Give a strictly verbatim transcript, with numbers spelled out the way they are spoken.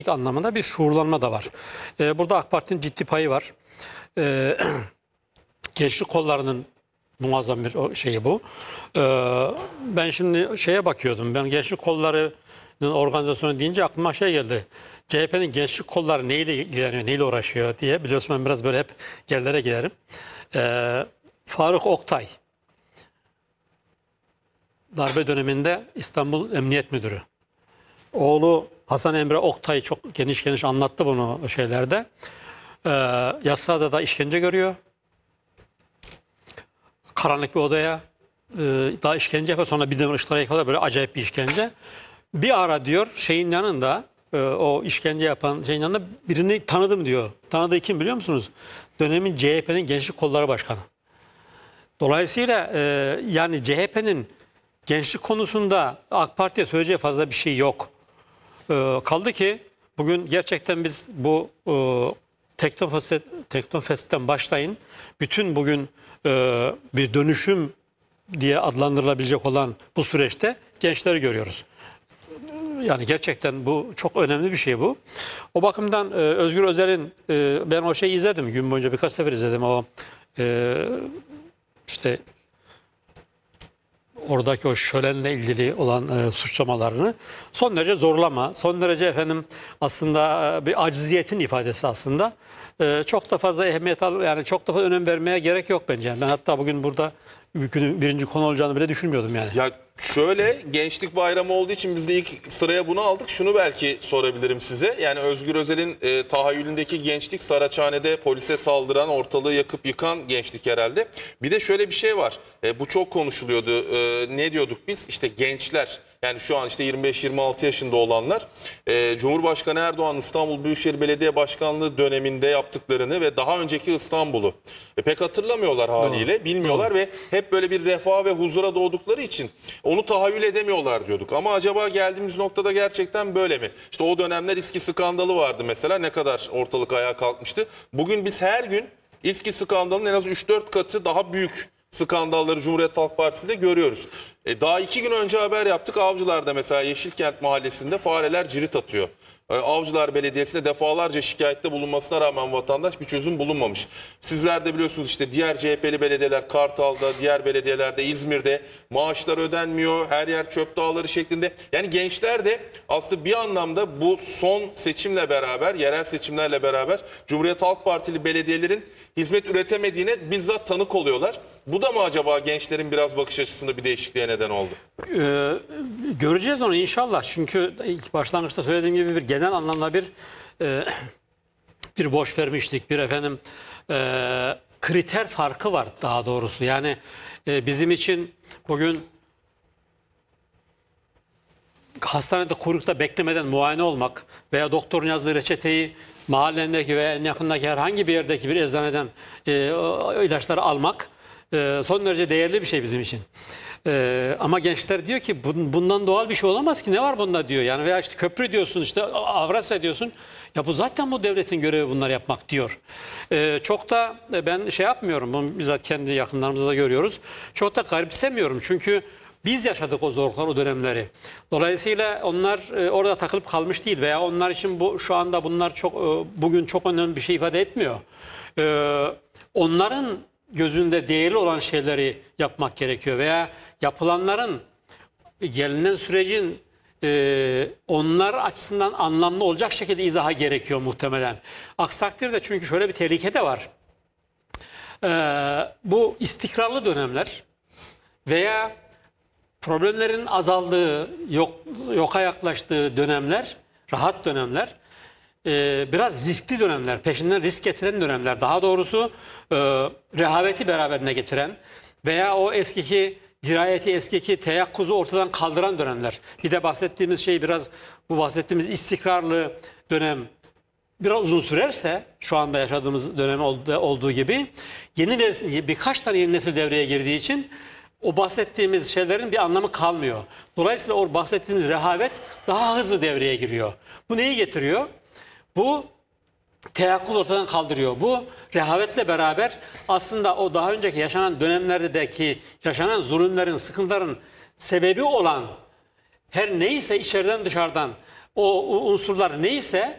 anlamında bir şuurlanma da var. Ee, burada AK Parti'nin ciddi payı var. Ee, gençlik kollarının muazzam bir şeyi bu. Ee, ben şimdi şeye bakıyordum. Ben gençlik kollarının organizasyonu deyince aklıma şey geldi. C H P'nin gençlik kolları neyle ilgileniyor, neyle uğraşıyor diye. Biliyorsun ben biraz böyle hep yerlere girerim. Ee, Faruk Oktay. Darbe döneminde İstanbul Emniyet Müdürü. Oğlu Hasan Emre Oktay çok geniş geniş anlattı bunu o şeylerde. Ee, Yassıada da işkence görüyor. Karanlık bir odaya e, daha işkence yapıyor. Sonra bir de ışıklara yakaladı. Böyle acayip bir işkence. Bir ara diyor şeyin yanında e, o işkence yapan şeyin yanında birini tanıdım diyor. Tanıdığı kim biliyor musunuz? Dönemin C H P'nin Gençlik Kolları Başkanı. Dolayısıyla e, yani C H P'nin gençlik konusunda AK Parti'ye söyleyeceği fazla bir şey yok. E, kaldı ki bugün gerçekten biz bu e, Teknofest, Teknofest'ten başlayın. Bütün bugün e, bir dönüşüm diye adlandırılabilecek olan bu süreçte gençleri görüyoruz. Yani gerçekten bu çok önemli bir şey bu. O bakımdan e, Özgür Özel'in e, ben o şeyi izledim gün boyunca birkaç sefer izledim o e, işte oradaki o şölenle ilgili olan e, suçlamalarını son derece zorlama, son derece efendim aslında e, bir acziyetin ifadesi aslında. E, çok da fazla ehemmiyet al, yani çok da fazla önem vermeye gerek yok bence. Ben hatta bugün burada günün birinci konu olacağını bile düşünmüyordum yani. Ya şöyle, Gençlik Bayramı olduğu için biz de ilk sıraya bunu aldık. Şunu belki sorabilirim size. Yani Özgür Özel'in e, tahayyülündeki gençlik Saraçhane'de polise saldıran, ortalığı yakıp yıkan gençlik herhalde. Bir de şöyle bir şey var. E, bu çok konuşuluyordu. E, ne diyorduk biz? İşte gençler. Yani şu an işte yirmi beş yirmi altı yaşında olanlar e, Cumhurbaşkanı Erdoğan İstanbul Büyükşehir Belediye Başkanlığı döneminde yaptıklarını ve daha önceki İstanbul'u e, pek hatırlamıyorlar haliyle. Doğru. Bilmiyorlar. Doğru. Ve hep böyle bir refah ve huzura doğdukları için onu tahayyül edemiyorlar diyorduk. Ama acaba geldiğimiz noktada gerçekten böyle mi? İşte o dönemler İSKİ skandalı vardı mesela, ne kadar ortalık ayağa kalkmıştı. Bugün biz her gün İSKİ skandalının en az üç dört katı daha büyük skandalları Cumhuriyet Halk Partisi'nde görüyoruz. E, daha iki gün önce haber yaptık. Avcılar'da mesela Yeşilkent Mahallesi'nde fareler cirit atıyor. E, Avcılar Belediyesi'ne defalarca şikayette bulunmasına rağmen vatandaş bir çözüm bulunmamış. Sizler de biliyorsunuz işte diğer C H P'li belediyeler Kartal'da, diğer belediyelerde, İzmir'de maaşlar ödenmiyor. Her yer çöp dağları şeklinde. Yani gençler de aslında bir anlamda bu son seçimle beraber, yerel seçimlerle beraber Cumhuriyet Halk Partili belediyelerin hizmet üretemediğine bizzat tanık oluyorlar. Bu da mı acaba gençlerin biraz bakış açısında bir değişikliğe neden oldu? Ee, göreceğiz onu inşallah. Çünkü ilk başlangıçta söylediğim gibi bir genel anlamda bir e, bir boş vermiştik, bir efendim e, kriter farkı var daha doğrusu. Yani e, bizim için bugün hastanede kuyrukta beklemeden muayene olmak veya doktorun yazdığı reçeteyi mahallendeki veya en yakındaki herhangi bir yerdeki bir eczaneden e, ilaçları almak e, son derece değerli bir şey bizim için. E, ama gençler diyor ki bundan doğal bir şey olamaz ki, ne var bunda diyor. Yani veya işte köprü diyorsun, işte Avrasya diyorsun. Ya bu zaten bu devletin görevi bunları yapmak diyor. E, çok da ben şey yapmıyorum, bunu bizzat kendi yakınlarımızda da görüyoruz. Çok da garipsemiyorum çünkü biz yaşadık o zorluklar, o dönemleri. Dolayısıyla onlar e, orada takılıp kalmış değil veya onlar için bu şu anda bunlar çok e, bugün çok önemli bir şey ifade etmiyor. E, onların gözünde değerli olan şeyleri yapmak gerekiyor veya yapılanların, gelinen sürecin e, onlar açısından anlamlı olacak şekilde izaha gerekiyor muhtemelen. Aksi takdirde çünkü şöyle bir tehlike de var. E, bu istikrarlı dönemler veya problemlerin azaldığı, yok, yoka yaklaştığı dönemler, rahat dönemler, e, biraz riskli dönemler, peşinden risk getiren dönemler, daha doğrusu e, rehaveti beraberine getiren veya o eskiki dirayeti, eskiki teyakkuzu ortadan kaldıran dönemler. Bir de bahsettiğimiz şey biraz, bu bahsettiğimiz istikrarlı dönem biraz uzun sürerse, şu anda yaşadığımız dönem olduğu gibi, yeni nesil, birkaç tane yeni nesil devreye girdiği için o bahsettiğimiz şeylerin bir anlamı kalmıyor. Dolayısıyla o bahsettiğimiz rehavet daha hızlı devreye giriyor. Bu neyi getiriyor? Bu teyakkuz ortadan kaldırıyor. Bu rehavetle beraber aslında o daha önceki yaşanan dönemlerdeki yaşanan zulümlerin, sıkıntıların sebebi olan her neyse, içeriden dışarıdan o unsurlar neyse